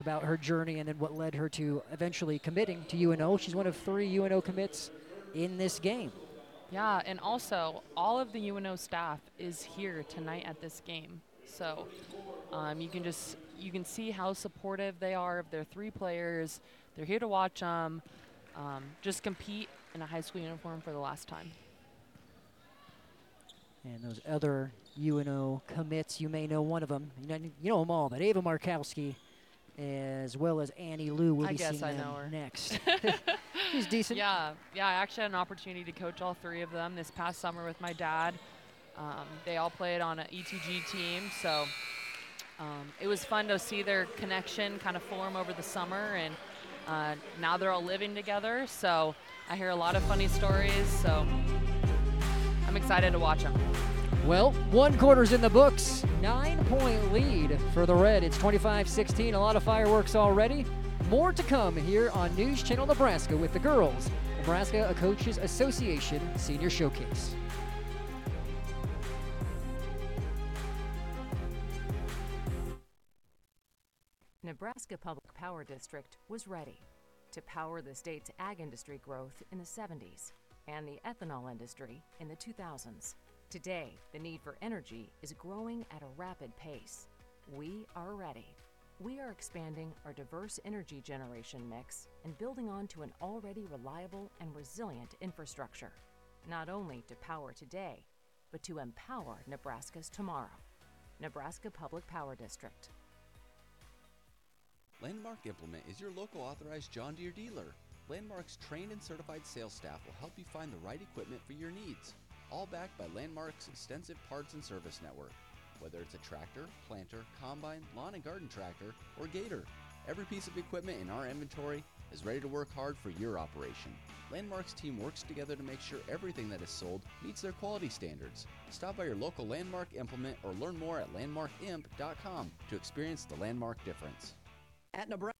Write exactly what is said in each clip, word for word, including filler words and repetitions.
about her journey and then what led her to eventually committing to U N O. She's one of three U N O commits in this game. Yeah, and also all of the U N O staff is here tonight at this game. So um, you can just you can see how supportive they are of their three players. They're here to watch them um, just compete in a high school uniform for the last time. And those other U N O commits, you may know one of them. You know, you know them all, but Ava Markowski, as well as Annie Liu, will I be guess seeing I them know her. next. She's decent. Yeah, yeah. I actually had an opportunity to coach all three of them this past summer with my dad. Um, they all played on an E T G team, so um, it was fun to see their connection kind of form over the summer, and uh, now they're all living together. So I hear a lot of funny stories. So I'm excited to watch them. Well, one quarter's in the books. Nine-point lead for the Red. It's twenty-five sixteen. A lot of fireworks already. More to come here on News Channel Nebraska with the girls. Nebraska a Coaches Association Senior Showcase. Nebraska Public Power District was ready to power the state's ag industry growth in the seventies and the ethanol industry in the two thousands. Today, the need for energy is growing at a rapid pace. We are ready. We are expanding our diverse energy generation mix and building onto an already reliable and resilient infrastructure, not only to power today, but to empower Nebraska's tomorrow. Nebraska Public Power District. Landmark Implement is your local authorized John Deere dealer. Landmark's trained and certified sales staff will help you find the right equipment for your needs, all backed by Landmark's extensive parts and service network. Whether it's a tractor, planter, combine, lawn and garden tractor, or gator, every piece of equipment in our inventory is ready to work hard for your operation. Landmark's team works together to make sure everything that is sold meets their quality standards. Stop by your local Landmark Implement or learn more at landmark imp dot com to experience the Landmark difference. At Nebraska.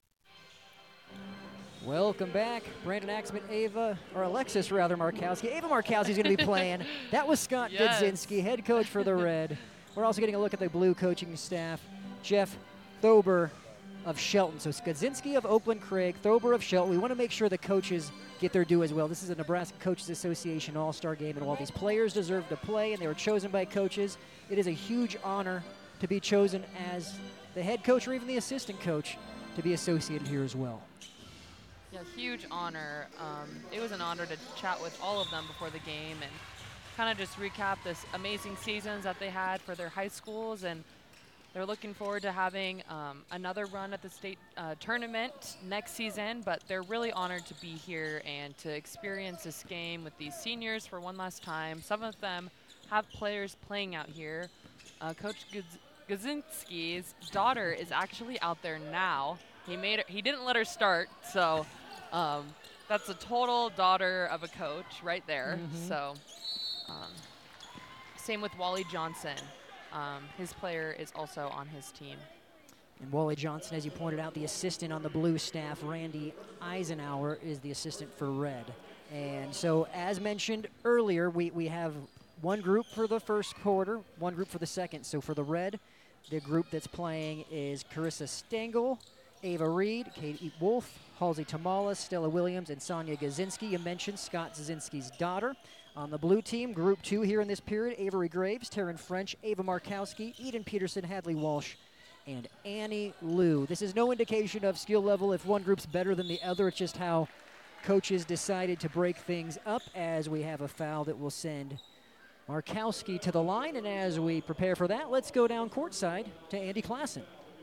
Welcome back, Brandon Axman, Ava, or Alexis rather, Markowski. Ava Markowski is going to be playing. That was Scott Yes. Godzinski, head coach for the Red. We're also getting a look at the blue coaching staff. Jeff Thober of Shelton. So Godzinski of Oakland Craig, Thober of Shelton. We want to make sure the coaches get their due as well. This is a Nebraska Coaches Association All-Star game, and while these players deserve to play and they were chosen by coaches, it is a huge honor to be chosen as the head coach or even the assistant coach to be associated here as well. Yeah, huge honor. Um, it was an honor to chat with all of them before the game and kind of just recap this amazing seasons that they had for their high schools, and they're looking forward to having um, another run at the state uh, tournament next season, but they're really honored to be here and to experience this game with these seniors for one last time. Some of them have players playing out here. Uh, Coach Godzinski's daughter is actually out there now. He made her, he didn't let her start, so um, that's a total daughter of a coach right there. Mhm. So um, same with Wally Johnson. Um, his player is also on his team. And Wally Johnson, as you pointed out, the assistant on the blue staff. Randy Eisenhower is the assistant for Red. And so, as mentioned earlier, we, we have one group for the first quarter, one group for the second. So for the Red, the group that's playing is Carissa Stengel, Ava Reed, Katie Wolf, Halsey Tamala, Stella Williams, and Sonia Godzinski. You mentioned Scott Godzinski's daughter. On the blue team, group two here in this period, Avery Graves, Taryn French, Ava Markowski, Eden Peterson, Hadley Walsh, and Annie Liu. This is no indication of skill level if one group's better than the other. It's just how coaches decided to break things up, as we have a foul that will send Markowski to the line. And as we prepare for that, let's go down courtside to Andy Klassen.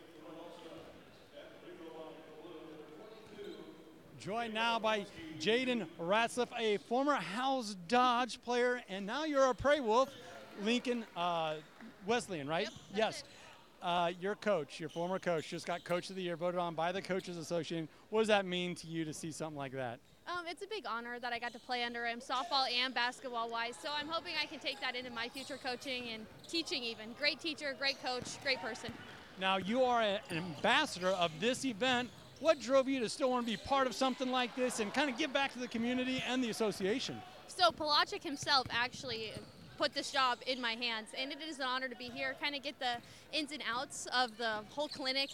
Joined now by Jaden Ratzliff, a former Howes Dodge player, and now you're a Prairie Wolf, Lincoln uh, Wesleyan, right? Yep, that's Yes. it. Uh, your coach, your former coach, just got Coach of the Year, voted on by the Coaches Association. What does that mean to you to see something like that? Um, it's a big honor that I got to play under him, softball and basketball-wise, so I'm hoping I can take that into my future coaching and teaching even. Great teacher, great coach, great person. Now, you are a, an ambassador of this event. What drove you to still want to be part of something like this and kind of give back to the community and the association? So Palachik himself actually put this job in my hands, and it is an honor to be here, kind of get the ins and outs of the whole clinic,